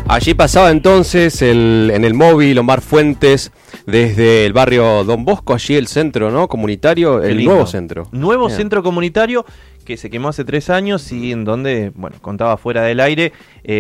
Allí pasaba entonces en el móvil Omar Fuentes desde el barrio Don Bosco, allí el centro, ¿no? Comunitario, el nuevo centro. Nuevo centro comunitario que se quemó hace 3 años y en donde, bueno, contaba fuera del aire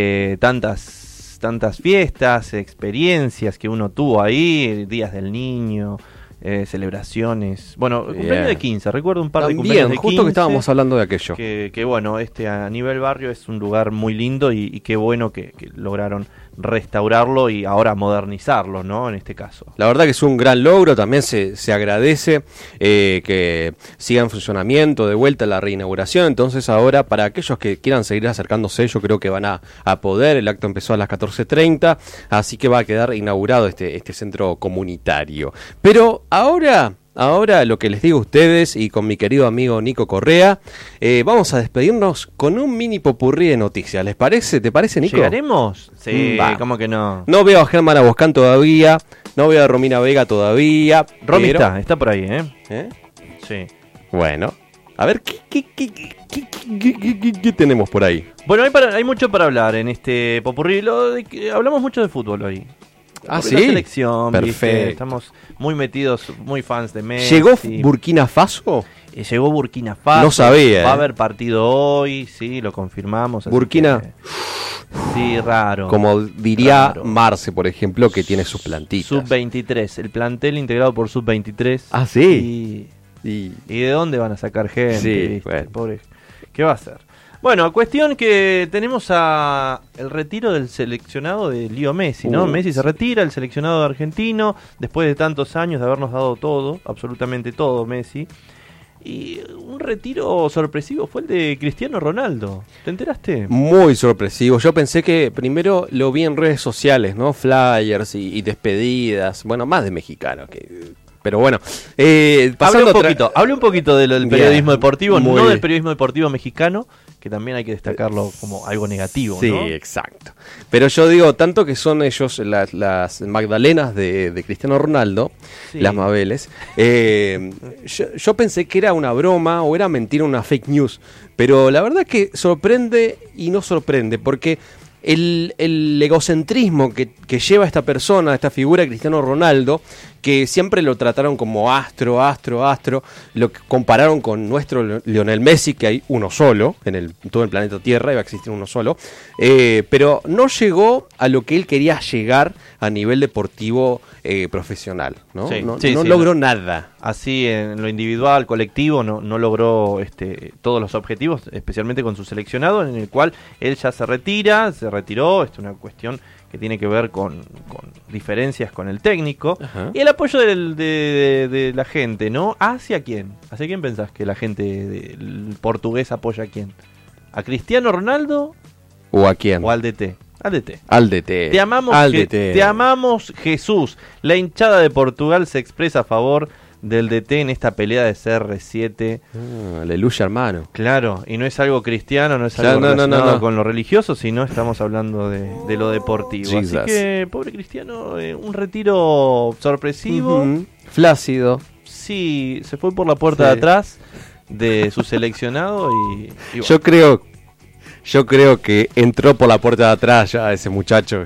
tantas fiestas, experiencias que uno tuvo ahí, días del niño, celebraciones. Bueno, cumpleaños de 15, recuerdo un par de cumpleaños de 15. Justo que estábamos hablando de aquello. Que bueno, a nivel barrio es un lugar muy lindo y qué bueno que lograron restaurarlo y ahora modernizarlo, ¿no? En este caso. La verdad que es un gran logro, también se agradece que siga en funcionamiento, de vuelta a la reinauguración. Entonces ahora, para aquellos que quieran seguir acercándose, yo creo que van a poder. El acto empezó a las 14:30, así que va a quedar inaugurado este centro comunitario. Pero ahora lo que les digo a ustedes y con mi querido amigo Nico Correa, vamos a despedirnos con un mini popurrí de noticias. ¿Les parece? ¿Te parece, Nico? ¿Llegaremos? Sí, ¿cómo que no? No veo a Germán Aboscán todavía, no veo a Romina Vega todavía. Romy está por ahí, ¿eh? Sí. Bueno, a ver, ¿qué tenemos por ahí? Bueno, hay mucho para hablar en este popurrí. Hablamos mucho de fútbol hoy. ¿Sí? La selección, perfecto. ¿viste? Estamos muy metidos, muy fans de Messi. ¿Llegó Burkina Faso? Llegó Burkina Faso. No sabía. Va a haber partido hoy, sí, lo confirmamos. Burkina. Sí, raro. Como diría Marce, por ejemplo, que tiene sus plantitas. Sub-23, el plantel integrado por Sub-23. Ah, sí. ¿Y de dónde van a sacar gente? Sí, bueno. Pobre. ¿Qué va a hacer? Bueno, cuestión que tenemos el retiro del seleccionado de Leo Messi, ¿no? Messi se retira, el seleccionado argentino, después de tantos años de habernos dado todo, absolutamente todo Messi. Y un retiro sorpresivo fue el de Cristiano Ronaldo. ¿Te enteraste? Muy sorpresivo. Yo pensé que primero lo vi en redes sociales, ¿no? Flyers y despedidas. Bueno, más de mexicano que... Pero bueno, hable un poquito del periodismo deportivo, no bien. del periodismo deportivo mexicano, que también hay que destacarlo como algo negativo, sí, ¿no? Sí, exacto. Pero yo digo, tanto que son ellos las Magdalenas de Cristiano Ronaldo, sí. Las Mabeles, yo pensé que era una broma o era mentira, una fake news, pero la verdad es que sorprende y no sorprende, porque el egocentrismo que lleva esta persona, esta figura Cristiano Ronaldo, que siempre lo trataron como astro, lo que compararon con nuestro Lionel Messi, que hay uno solo, todo el planeta Tierra iba a existir uno solo, pero no llegó a lo que él quería llegar a nivel deportivo profesional, ¿no? Sí, no logró nada. Así en lo individual, colectivo, no logró todos los objetivos, especialmente con su seleccionado, en el cual él ya se retiró, es una cuestión que tiene que ver con diferencias con el técnico. Ajá. Y el apoyo de la gente, ¿no? ¿Hacia quién? ¿Hacia quién pensás que la gente del portugués apoya a quién? ¿A Cristiano Ronaldo? ¿O a quién? ¿O al DT? Al DT. Al DT. Te amamos, Jesús. La hinchada de Portugal se expresa a favor del DT en esta pelea de CR7. Aleluya, hermano. Claro, y no es algo cristiano, no es algo relacionado con lo religioso, sino estamos hablando de lo deportivo. Jesus. Así que, pobre Cristiano, un retiro sorpresivo. Flácido. Sí, se fue por la puerta de atrás de su seleccionado y bueno. Yo creo que entró por la puerta de atrás ya ese muchacho.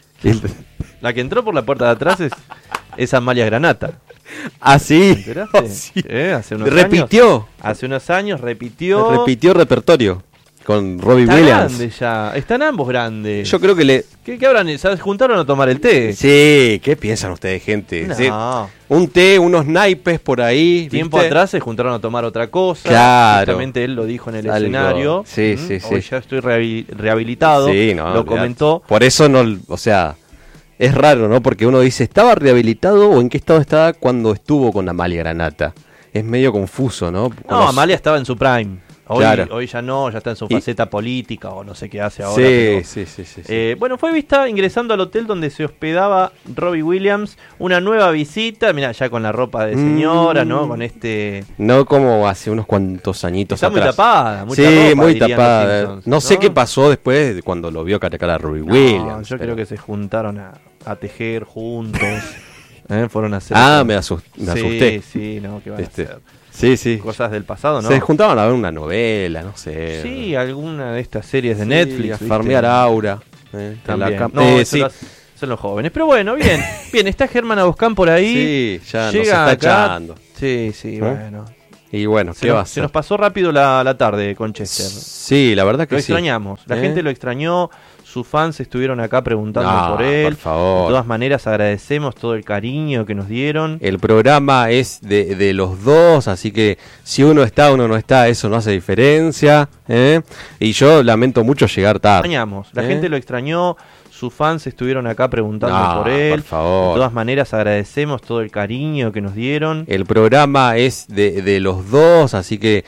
La que entró por la puerta de atrás es Amalia Granata. ¿Ah, sí? ¿Te enteraste? Sí. Hace unos repitió. Años, hace unos años repitió. Repitió repertorio con Robbie Está Williams. Grande ya. Están ambos grandes. Yo creo que ¿Qué habrán? ¿Se juntaron a tomar el té? Sí, ¿qué piensan ustedes, gente? No. ¿Sí? Un té, unos naipes por ahí. Tiempo ¿viste? atrás se juntaron a tomar otra cosa. Claro. Justamente él lo dijo en el escenario. Sí. Hoy ya estoy rehabilitado. Sí, no, lo comentó. Por eso no, o sea... Es raro, ¿no? Porque uno dice, ¿estaba rehabilitado o en qué estado estaba cuando estuvo con Amalia Granata? Es medio confuso, ¿no? Amalia estaba en su prime. Hoy ya no, ya está en su faceta política o no sé qué hace ahora. Sí. Bueno, fue vista ingresando al hotel donde se hospedaba Robbie Williams. Una nueva visita, mirá, ya con la ropa de señora, ¿no? Con No como hace unos cuantos añitos está atrás. Muy tapada, muy tapada. No sé qué pasó después cuando lo vio cara a Robbie Williams. Yo creo que se juntaron a tejer juntos. Fueron a hacer... me asusté. Sí, no, ¿qué van a hacer? Sí. Cosas del pasado, ¿no? Se juntaban a ver una novela, no sé. Sí, alguna de estas series de Netflix. A farmear aura. También. No, sí. Son los jóvenes. Pero bueno, bien. Bien, está Germán Aboscán por ahí. Sí, ya llega nos está acá. echando. Sí, bueno. Y bueno, ¿qué va a ser? Se nos pasó rápido la tarde con Chester. Sí, la verdad que lo sí. extrañamos. La gente lo extrañó. Sus fans estuvieron acá preguntando por él. Por favor. De todas maneras, agradecemos todo el cariño que nos dieron. El programa es de los dos, así que si uno está, uno no está, eso no hace diferencia. Y yo lamento mucho llegar tarde. Extrañamos. La gente lo extrañó. Sus fans estuvieron acá preguntando por él. Por favor. De todas maneras, agradecemos todo el cariño que nos dieron. El programa es de los dos, así que